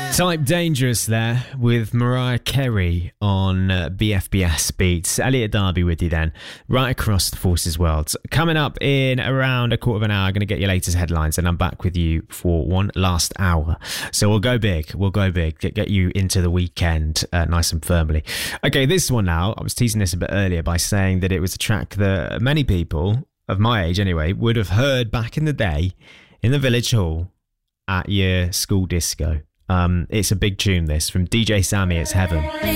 Type Dangerous there with Mariah Carey on BFBS Beats. Elliot Darby with you then, right across the Forces world. Coming up in around a quarter of an hour, I'm going to get your latest headlines and I'm back with you for one last hour. So we'll go big, get you into the weekend nice and firmly. Okay, this one now, I was teasing this a bit earlier by saying that it was a track that many people, of my age anyway, would have heard back in the day in the village hall at your school disco. It's a big tune, this, from DJ Sammy, it's Heaven.